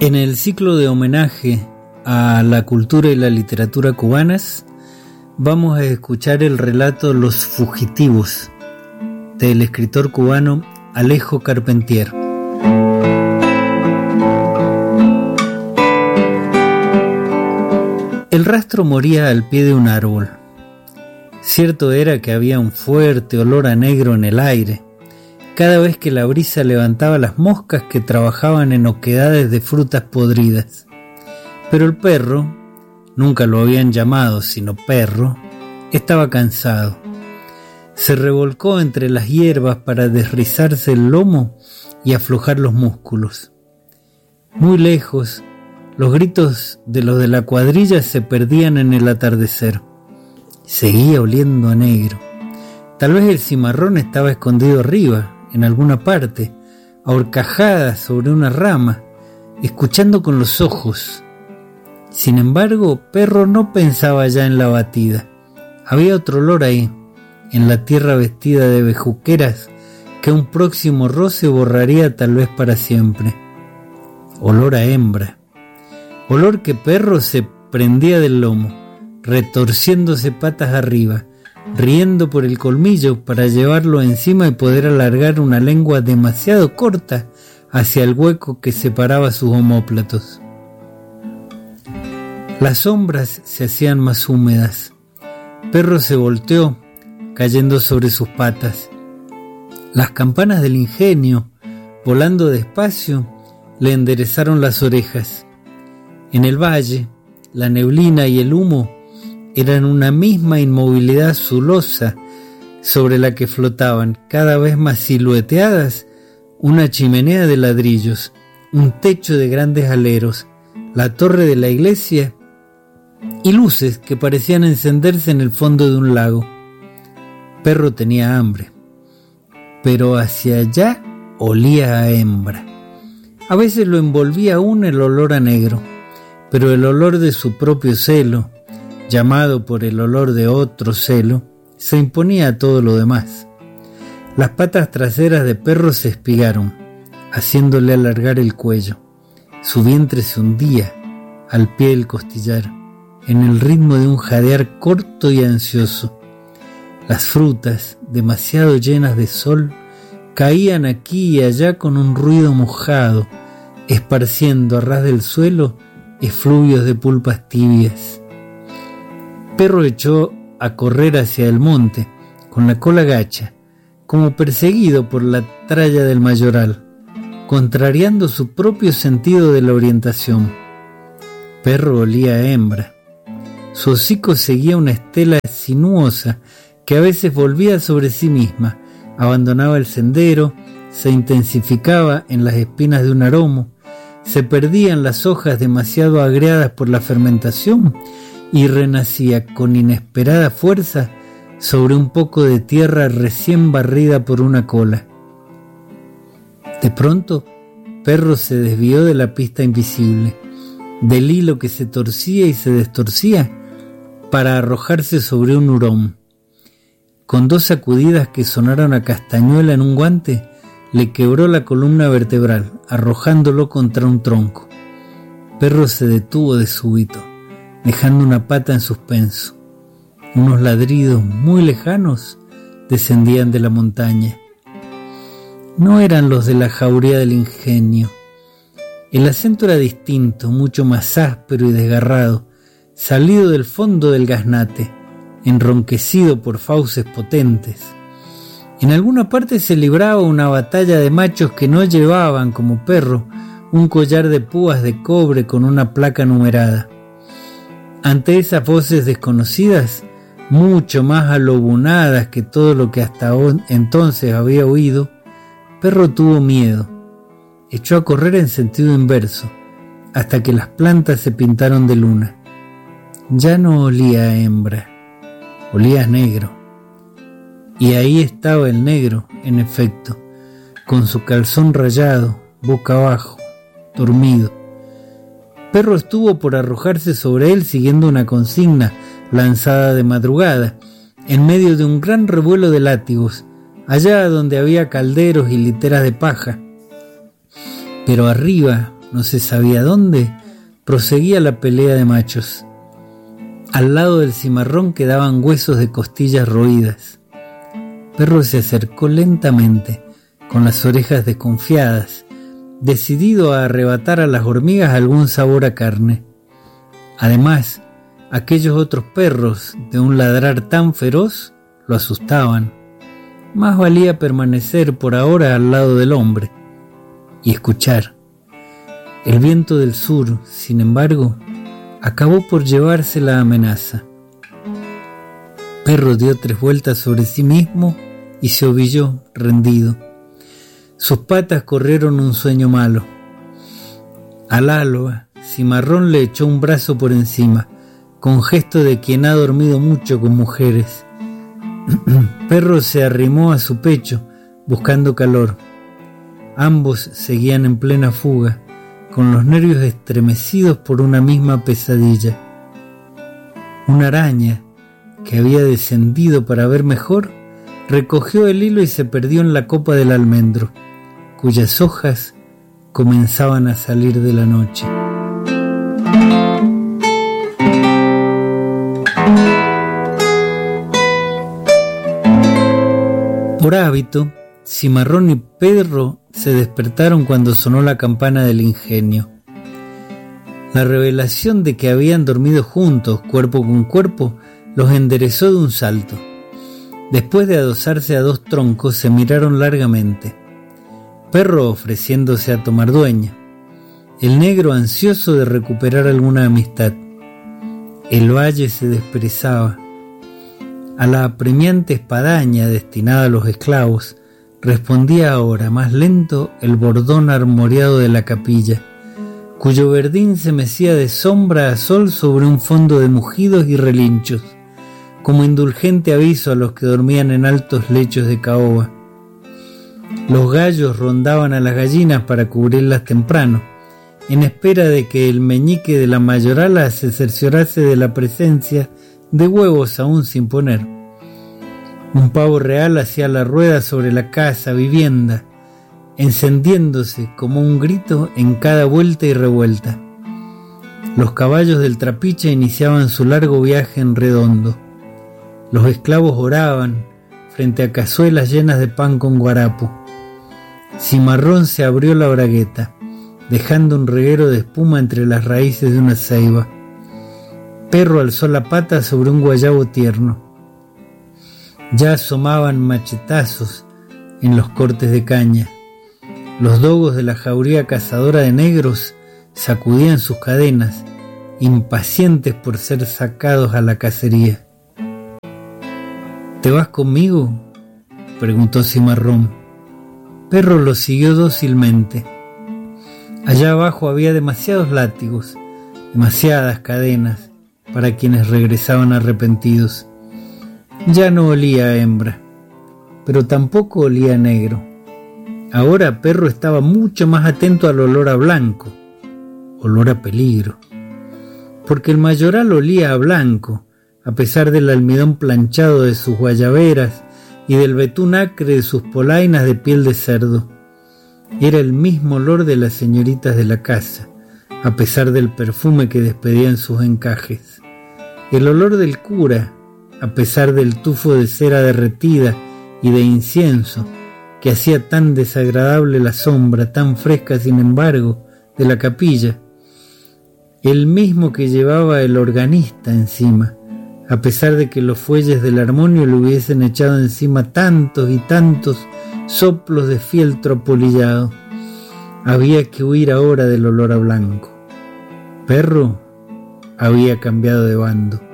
En el ciclo de homenaje a la cultura y la literatura cubanas, vamos a escuchar el relato Los Fugitivos, del escritor cubano Alejo Carpentier. El rastro moría al pie de un árbol. Cierto era que había un fuerte olor a negro en el aire, cada vez que la brisa levantaba las moscas que trabajaban en oquedades de frutas podridas. Pero el perro, nunca lo habían llamado sino perro, estaba cansado. Se revolcó entre las hierbas para desrizarse el lomo y aflojar los músculos. Muy lejos, los gritos de los de la cuadrilla se perdían en el atardecer. Seguía oliendo a negro. Tal vez el cimarrón estaba escondido arriba, en alguna parte, a horcajadas sobre una rama, escuchando con los ojos. Sin embargo, Perro no pensaba ya en la batida. Había otro olor ahí, en la tierra vestida de bejuqueras, que un próximo roce borraría tal vez para siempre. Olor a hembra. Olor que Perro se prendía del lomo, retorciéndose patas arriba, riendo por el colmillo para llevarlo encima y poder alargar una lengua demasiado corta hacia el hueco que separaba sus omóplatos. Las sombras se hacían más húmedas. Perro se volteó, cayendo sobre sus patas. Las campanas del ingenio, volando despacio, le enderezaron las orejas. En el valle, la neblina y el humo eran una misma inmovilidad zulosa sobre la que flotaban, cada vez más silueteadas, una chimenea de ladrillos, un techo de grandes aleros, la torre de la iglesia y luces que parecían encenderse en el fondo de un lago. Perro tenía hambre, pero hacia allá olía a hembra. A veces lo envolvía aún el olor a negro, pero el olor de su propio celo, llamado por el olor de otro celo, se imponía a todo lo demás. Las patas traseras de Perro se espigaron, haciéndole alargar el cuello. Su vientre se hundía al pie del costillar, en el ritmo de un jadear corto y ansioso. Las frutas, demasiado llenas de sol, caían aquí y allá con un ruido mojado, esparciendo a ras del suelo efluvios de pulpas tibias. Perro echó a correr hacia el monte, con la cola gacha, como perseguido por la tralla del mayoral, contrariando su propio sentido de la orientación. Perro olía a hembra. Su hocico seguía una estela sinuosa que a veces volvía sobre sí misma, abandonaba el sendero, se intensificaba en las espinas de un aromo, se perdían las hojas demasiado agriadas por la fermentación y renacía con inesperada fuerza sobre un poco de tierra recién barrida por una cola. De pronto, Perro se desvió de la pista invisible, del hilo que se torcía y se destorcía, para arrojarse sobre un hurón. Con dos sacudidas que sonaron a castañuela en un guante, le quebró la columna vertebral, arrojándolo contra un tronco. Perro se detuvo de súbito, dejando una pata en suspenso. Unos ladridos muy lejanos descendían de la montaña. No eran los de la jauría del ingenio. El acento era distinto, mucho más áspero y desgarrado, salido del fondo del gaznate, enronquecido por fauces potentes. En alguna parte se libraba una batalla de machos que no llevaban, como Perro, un collar de púas de cobre con una placa numerada. Ante esas voces desconocidas, mucho más alobunadas que todo lo que hasta entonces había oído, Perro tuvo miedo. Echó a correr en sentido inverso, hasta que las plantas se pintaron de luna. Ya no olía a hembra, olía a negro. Y ahí estaba el negro, en efecto, con su calzón rayado, boca abajo, dormido. Perro estuvo por arrojarse sobre él siguiendo una consigna lanzada de madrugada, en medio de un gran revuelo de látigos, allá donde había calderos y literas de paja. Pero arriba, no se sabía dónde, proseguía la pelea de machos. Al lado del cimarrón quedaban huesos de costillas roídas. Perro se acercó lentamente, con las orejas desconfiadas, decidido a arrebatar a las hormigas algún sabor a carne. Además, aquellos otros perros, de un ladrar tan feroz, lo asustaban. Más valía permanecer por ahora al lado del hombre y escuchar. El viento del sur, sin embargo, acabó por llevarse la amenaza. Perro dio 3 vueltas sobre sí mismo y se ovilló, rendido. Sus patas corrieron un sueño malo. Al alba, Cimarrón le echó un brazo por encima, con gesto de quien ha dormido mucho con mujeres. Perro se arrimó a su pecho, buscando calor. Ambos seguían en plena fuga, con los nervios estremecidos por una misma pesadilla. Una araña, que había descendido para ver mejor, recogió el hilo y se perdió en la copa del almendro, cuyas hojas comenzaban a salir de la noche. Por hábito, Cimarrón y Perro se despertaron cuando sonó la campana del ingenio. La revelación de que habían dormido juntos, cuerpo con cuerpo, los enderezó de un salto. Después de adosarse a 2 troncos, se miraron largamente. Perro ofreciéndose a tomar dueña. El negro ansioso de recuperar alguna amistad. El valle se desperezaba. A la apremiante espadaña destinada a los esclavos, respondía ahora más lento el bordón armoreado de la capilla, cuyo verdín se mecía de sombra a sol sobre un fondo de mugidos y relinchos, como indulgente aviso a los que dormían en altos lechos de caoba. Los gallos rondaban a las gallinas para cubrirlas temprano, en espera de que el meñique de la mayorala se cerciorase de la presencia de huevos aún sin poner. Un pavo real hacía la rueda sobre la casa, vivienda, encendiéndose como un grito en cada vuelta y revuelta. Los caballos del trapiche iniciaban su largo viaje en redondo. Los esclavos oraban frente a cazuelas llenas de pan con guarapo. Cimarrón se abrió la bragueta, dejando un reguero de espuma entre las raíces de una ceiba. Perro alzó la pata sobre un guayabo tierno. Ya asomaban machetazos en los cortes de caña. Los dogos de la jauría cazadora de negros sacudían sus cadenas, impacientes por ser sacados a la cacería. ¿Te vas conmigo?, preguntó Cimarrón. Perro lo siguió dócilmente. Allá abajo había demasiados látigos, demasiadas cadenas para quienes regresaban arrepentidos. Ya no olía a hembra, pero tampoco olía a negro. Ahora Perro estaba mucho más atento al olor a blanco, olor a peligro, porque el mayoral olía a blanco, a pesar del almidón planchado de sus guayaberas y del betún acre de sus polainas de piel de cerdo. Era el mismo olor de las señoritas de la casa, a pesar del perfume que despedían sus encajes. El olor del cura, a pesar del tufo de cera derretida y de incienso que hacía tan desagradable la sombra, tan fresca sin embargo, de la capilla. El mismo que llevaba el organista encima, a pesar de que los fuelles del armonio le hubiesen echado encima tantos y tantos soplos de fieltro apolillado. Había que huir ahora del olor a blanco. Perro había cambiado de bando.